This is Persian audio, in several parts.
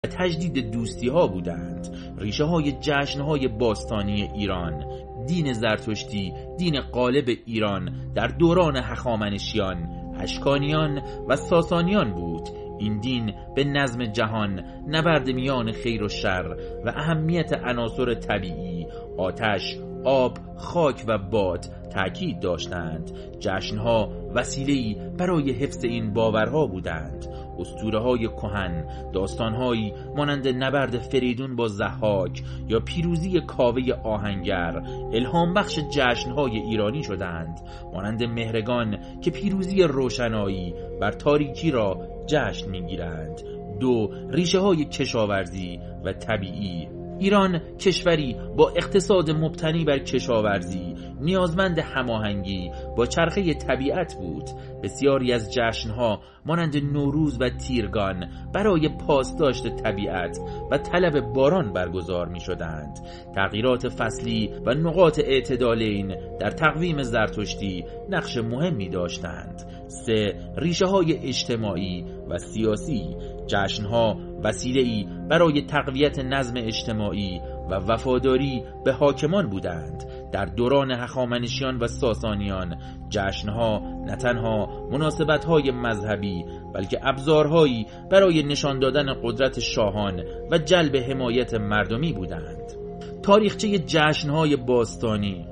و تجدید دوستی ها بودند. ریشه های جشن های باستانی ایران، دین زرتشتی، دین غالب ایران در دوران هخامنشیان، اشکانیان و ساسانیان بود. این دین به نظم جهان، نبرد میان خیر و شر و اهمیت عناصر طبیعی، آتش، آب، خاک و باد تأکید داشتند. جشنها وسیله‌ای برای حفظ این باورها بودند. اسطوره‌های کهن، داستان‌هایی مانند نبرد فریدون با ضحاک یا پیروزی کاوه آهنگر الهام بخش جشن‌های ایرانی شدند، مانند مهرگان که پیروزی روشنایی بر تاریکی را جشن می‌گیرند. 2. ریشه‌های کشاورزی و طبیعی. ایران کشوری با اقتصاد مبتنی بر کشاورزی، نیازمند هماهنگی با چرخه طبیعت بود. بسیاری از جشنها مانند نوروز و تیرگان برای پاسداشت طبیعت و طلب باران برگزار می شدند. تغییرات فصلی و نقاط اعتدالین در تقویم زرتشتی نقش مهمی داشتند. 3. ریشه های اجتماعی و سیاسی. جشنها وسیله‌ای برای تقویت نظم اجتماعی و وفاداری به حاکمان بودند. در دوران هخامنشیان و ساسانیان جشنها نه تنها مناسبت‌های مذهبی بلکه ابزارهایی برای نشان دادن قدرت شاهان و جلب حمایت مردمی بودند. تاریخچه جشنهای باستانی.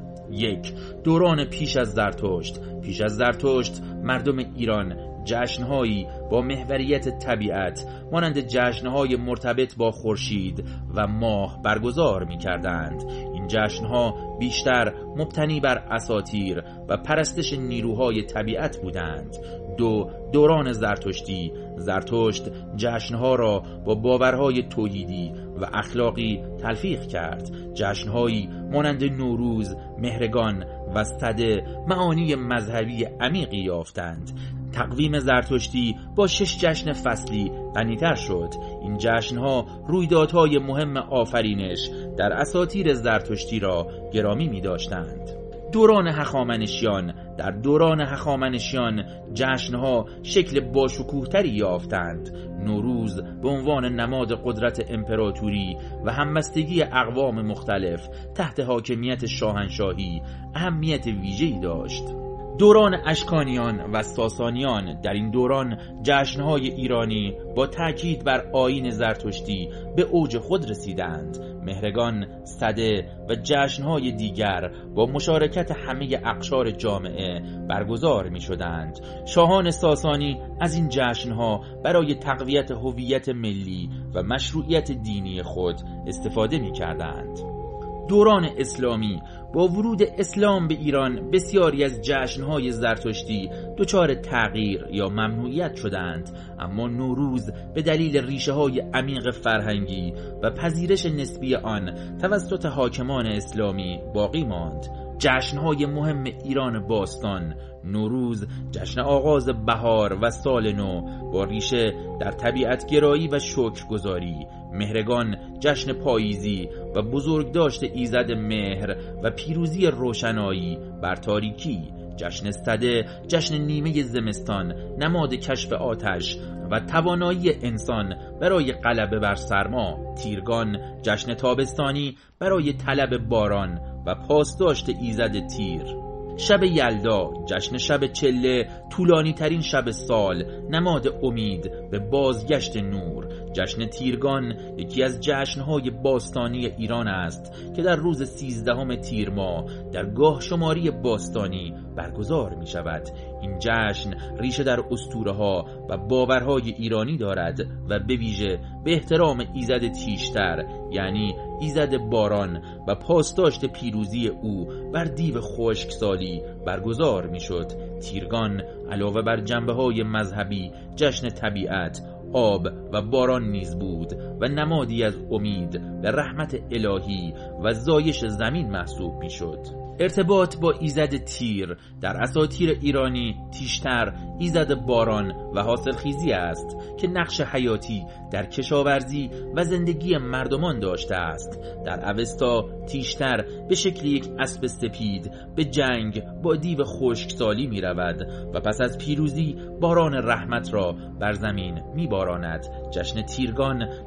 1. دوران پیش از زرتشت. پیش از زرتشت مردم ایران جشنهایی با محوریت طبیعت مانند جشنهای مرتبط با خورشید و ماه برگزار می کردند. این جشنها بیشتر مبتنی بر اساطیر و پرستش نیروهای طبیعت بودند. 2. دوران زرتشتی. زرتشت جشنها را با باورهای توحیدی و اخلاقی تلفیق کرد. جشنهایی مانند نوروز، مهرگان و سده معانی مذهبی عمیقی یافتند. تقویم زرتشتی با 6 جشن فصلی غنی‌تر شد. این جشنها رویدادهای مهم آفرینش در اساطیر زرتشتی را گرامی می داشتند. دوران هخامنشیان. در دوران هخامنشیان جشنها شکل باشکوه‌تری یافتند. نوروز به عنوان نماد قدرت امپراتوری و همبستگی اقوام مختلف تحت حاکمیت شاهنشاهی اهمیت ویژه‌ای داشت. دوران اشکانیان و ساسانیان. در این دوران جشنهای ایرانی با تأکید بر آیین زرتشتی به اوج خود رسیدند. مهرگان، سده و جشنهای دیگر با مشارکت همه اقشار جامعه برگزار می شدند. شاهان ساسانی از این جشنها برای تقویت هویت ملی و مشروعیت دینی خود استفاده می کردند. دوران اسلامی. با ورود اسلام به ایران بسیاری از جشنهای زرتشتی دچار تغییر یا ممنوعیت شدند، اما نوروز به دلیل ریشه‌های عمیق فرهنگی و پذیرش نسبی آن توسط حاکمان اسلامی باقی ماند. جشنهای مهم ایران باستان. نوروز جشن آغاز بهار و سال نو با ریشه در طبیعتگرایی و شکرگزاری. مهرگان جشن پاییزی و بزرگداشت ایزد مهر و پیروزی روشنایی بر تاریکی. جشن سده جشن نیمه زمستان، نماد کشف آتش و توانایی انسان برای غلبه بر سرما. تیرگان جشن تابستانی برای طلب باران و پاسداشت ایزد تیر. شب یلدا جشن شب چله، طولانی ترین شب سال، نماد امید به بازگشت نور. جشن تیرگان یکی از جشنهای باستانی ایران است که در روز 13 تیر ماه در گاه شماری باستانی برگزار می شود. این جشن ریشه در اسطوره‌ها و باورهای ایرانی دارد و به ویژه به احترام ایزد تیشتر، یعنی ایزد باران و پاسداشت پیروزی او بر دیو خشکسالی برگزار می شد. تیرگان علاوه بر جنبه‌های مذهبی جشن طبیعت، آب و باران نیز بود و نمادی از امید به رحمت الهی و زایش زمین محسوب می شد. ارتباط با ایزد تیر در اساطیر ایرانی تیشتر ایزد باران و حاصلخیزی است که نقش حیاتی در کشاورزی و زندگی مردمان داشته است. در اوستا تیشتر به شکل یک اسب سپید به جنگ با دیو خشکسالی می رود و پس از پیروزی باران رحمت را بر زمین می باراند. جشن تیرگان